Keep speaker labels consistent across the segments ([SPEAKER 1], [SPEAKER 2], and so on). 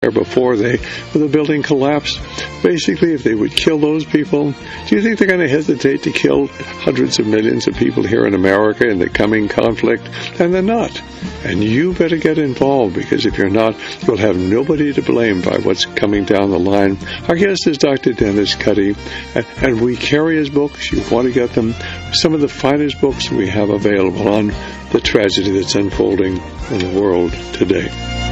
[SPEAKER 1] before the building collapsed. Basically, if they would kill those people, do you think they're going to hesitate to kill hundreds of millions of people here in America in the coming conflict? And they're not. And you better get involved, because if you're not, you'll have nobody to blame by what's coming down the line. Our guest is Dr. Dennis Cuddy, and we carry his books. You want to get them. Some of the finest books we have available on the tragedy that's unfolding in the world today.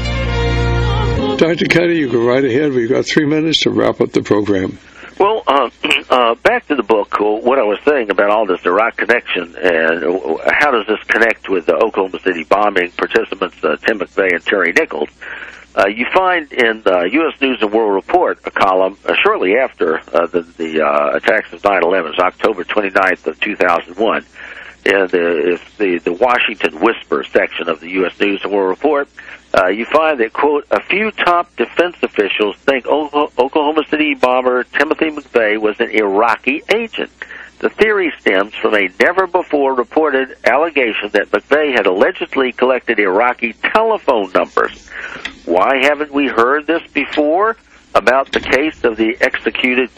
[SPEAKER 1] Dr. Cuddy, you go right ahead. We've got 3 minutes to wrap up the program.
[SPEAKER 2] Well, back to the book, what I was saying about all this Iraq connection, and how does this connect with the Oklahoma City bombing participants, Tim McVeigh and Terry Nichols? You find in the U.S. News and World Report a column shortly after the attacks of 9/11, it was October 29th of 2001. And it's the Washington Whisper section of the U.S. News and World Report. You find that, quote, a few top defense officials think Oklahoma City bomber Timothy McVeigh was an Iraqi agent. The theory stems from a never-before-reported allegation that McVeigh had allegedly collected Iraqi telephone numbers. Why haven't we heard this before about the case of the executed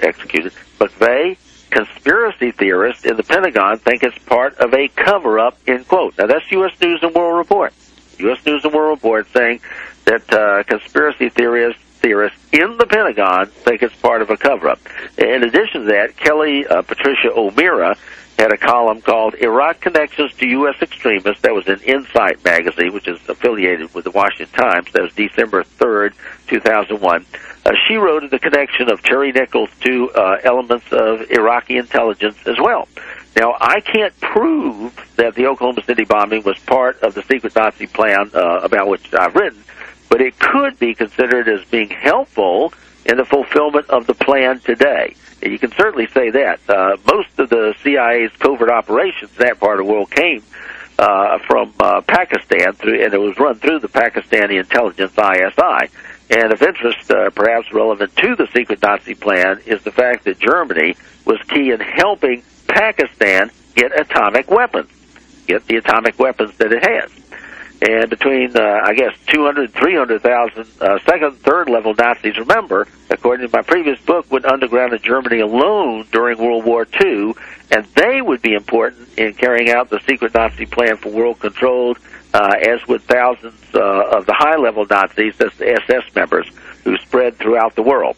[SPEAKER 2] McVeigh? Conspiracy theorists in the Pentagon think it's part of a cover-up, end quote. Now, that's U.S. News and World Report. U.S. News and World Report saying that conspiracy theorists in the Pentagon think it's part of a cover-up. In addition to that, Patricia O'Meara had a column called Iraq Connections to U.S. Extremists. That was in Insight magazine, which is affiliated with the Washington Times. That was December 3rd, 2001. She wrote of the connection of Terry Nichols to elements of Iraqi intelligence as well. Now, I can't prove that the Oklahoma City bombing was part of the secret Nazi plan about which I've written, but it could be considered as being helpful in the fulfillment of the plan today. And you can certainly say that. Most of the CIA's covert operations in that part of the world came from Pakistan, and it was run through the Pakistani intelligence ISI. And of interest, perhaps relevant to the secret Nazi plan, is the fact that Germany was key in helping Pakistan get atomic weapons, get the atomic weapons that it has. And between, 200,000, 300,000 second and third level Nazis, remember, according to my previous book, went underground in Germany alone during World War II, and they would be important in carrying out the secret Nazi plan for world control, as would thousands of the high-level Nazis, that's the SS members, who spread throughout the world.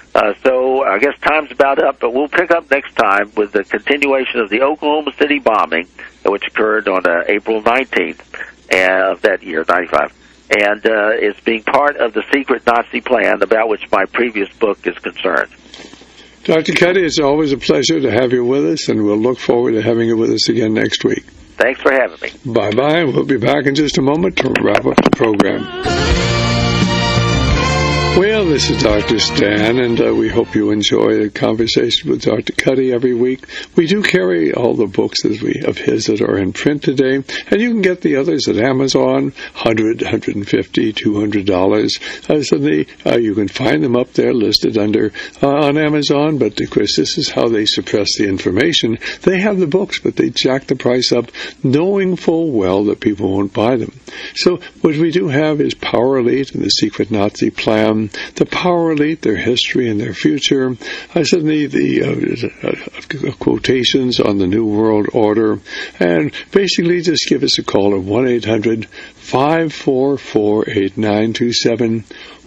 [SPEAKER 2] So I guess time's about up, but we'll pick up next time with the continuation of the Oklahoma City bombing, which occurred on April 19th of that year, 95. And it's being part of the secret Nazi plan about which my previous book is concerned.
[SPEAKER 1] Dr. Cuddy, it's always a pleasure to have you with us, and we'll look forward to having you with us again next week.
[SPEAKER 2] Thanks for having me.
[SPEAKER 1] Bye-bye. We'll be back in just a moment to wrap up the program. Well, this is Dr. Stan, and we hope you enjoy the conversation with Dr. Cuddy every week. We do carry all the books of his that are in print today, and you can get the others at Amazon, $100, $150, $200. You can find them up there listed under on Amazon, but of course this is how they suppress the information. They have the books, but they jack the price up, knowing full well that people won't buy them. So what we do have is Power Elite and the Secret Nazi Plan, the Power Elite, their history and their future. I said the quotations on the New World Order, and basically just give us a call at 1-800-544-8927.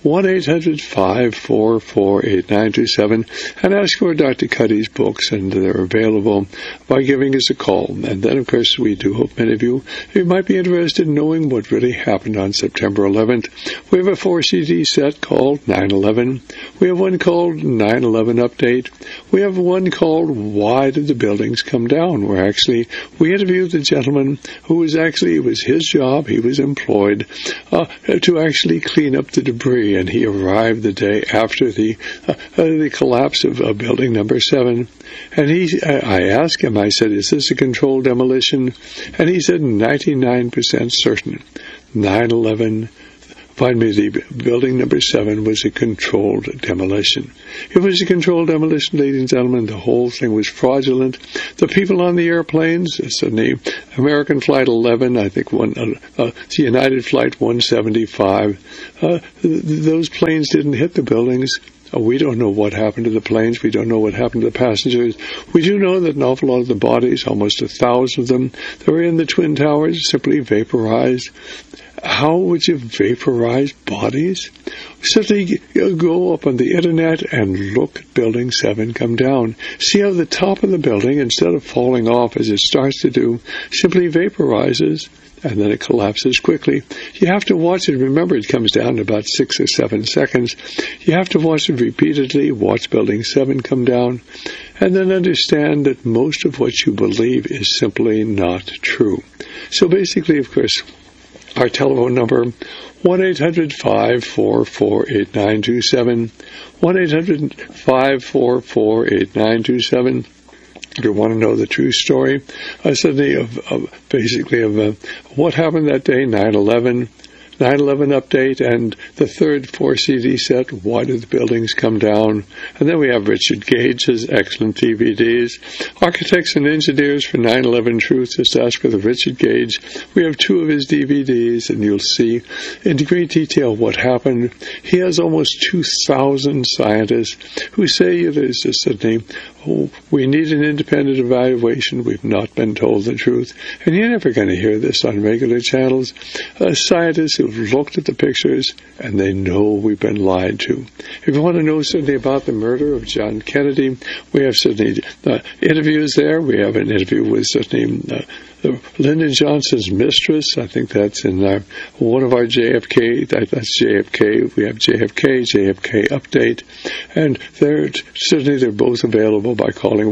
[SPEAKER 1] 1-800-544-8927, and ask for Dr. Cuddy's books, and they're available by giving us a call. And then, of course, we do hope many of you might be interested in knowing what really happened on September 11th. We have a 4-CD set called 9/11. We have one called 9/11 Update. We have one called Why Did the Buildings Come Down, where we interviewed the gentleman who was it was his job, he was employed to actually clean up the debris. And he arrived the day after the collapse of building number 7. And I asked him, I said, is this a controlled demolition? And he said, 99% certain. 9/11 the building number 7 was a controlled demolition. It was a controlled demolition, ladies and gentlemen. The whole thing was fraudulent. The people on the airplanes, the American Flight 11, I think the United Flight 175, those planes didn't hit the buildings. We don't know what happened to the planes. We don't know what happened to the passengers. We do know that an awful lot of the bodies, almost 1,000 of them, that were in the Twin Towers, simply vaporized. How would you vaporize bodies? Simply go up on the internet and look at Building 7 come down. See how the top of the building, instead of falling off as it starts to do, simply vaporizes, and then it collapses quickly. You have to watch it. Remember, it comes down in about 6 or 7 seconds. You have to watch it repeatedly, watch Building 7 come down, and then understand that most of what you believe is simply not true. So basically, of course, our telephone number, 1-800-544-8927, 1-800-544-8927. If you want to know the true story, suddenly of what happened that day, 9/11 update, and the third 4-CD set, Why Did the Buildings Come Down? And then we have Richard Gage's excellent DVDs, Architects and Engineers for 9/11 Truth. Just ask for the Richard Gage. We have 2 of his DVDs, and you'll see in great detail what happened. He has almost 2,000 scientists who say there's just suddenly, we need an independent evaluation. We've not been told the truth. And you're never going to hear this on regular channels. Scientists who've looked at the pictures, and they know we've been lied to. If you want to know certainly about the murder of John Kennedy, we have certainly interviews there. We have an interview with certainly Lyndon Johnson's mistress. I think that's in one of our JFK. That's JFK. We have JFK Update. And they're both available by calling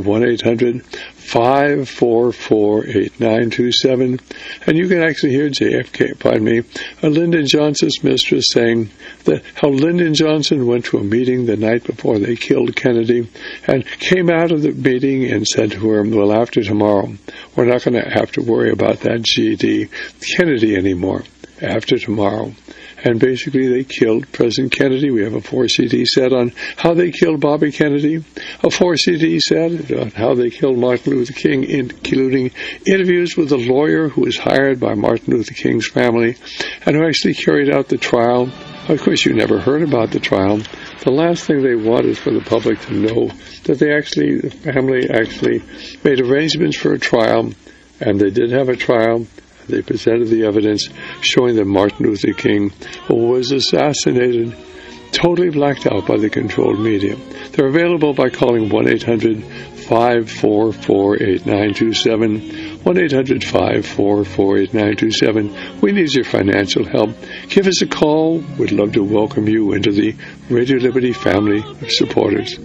[SPEAKER 1] 1-800-544-8927. And you can actually hear Lyndon Johnson's mistress saying that how Lyndon Johnson went to a meeting the night before they killed Kennedy and came out of the meeting and said to her, well, after tomorrow, we're not going to have to worry about that GD Kennedy anymore after tomorrow. And basically they killed President Kennedy. We have a 4-CD set on how they killed Bobby Kennedy, a 4-CD set on how they killed Martin Luther King, including interviews with a lawyer who was hired by Martin Luther King's family and who actually carried out the trial. Of course, you never heard about the trial. The last thing they want is for the public to know that the family actually made arrangements for a trial, and they did have a trial. They presented the evidence showing that Martin Luther King was assassinated, totally blacked out by the controlled media. They're available by calling 1-800-544-8927, 1-800-544-8927. We need your financial help. Give us a call. We'd love to welcome you into the Radio Liberty family of supporters.